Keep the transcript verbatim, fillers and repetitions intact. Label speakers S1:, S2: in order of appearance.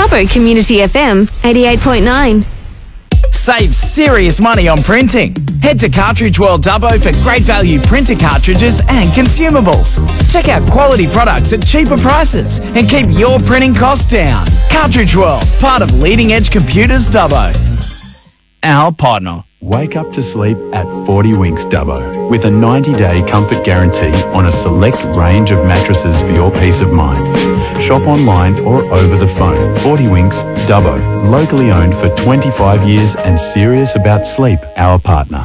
S1: Dubbo Community F M eighty-eight point nine.
S2: Save serious money on printing. Head to Cartridge World Dubbo for great value printer cartridges and consumables. Check out quality products at cheaper prices and keep your printing costs down. Cartridge World, part of Leading Edge Computers Dubbo. Our partner.
S3: Wake up to sleep at forty winks Dubbo with a ninety day comfort guarantee on a select range of mattresses for your peace of mind. Shop online or over the phone. forty winks Dubbo, locally owned for twenty-five years and serious about sleep, our partner.